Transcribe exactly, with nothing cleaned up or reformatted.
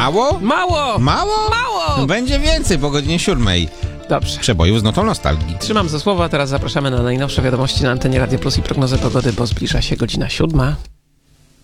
Mało? Mało! Mało? Mało! No będzie więcej po godzinie siódmej. Dobrze. Przebojów z notą nostalgii. Trzymam za słowo, a teraz zapraszamy na najnowsze wiadomości na antenie Radio Plus i prognozę pogody, bo zbliża się godzina siódma.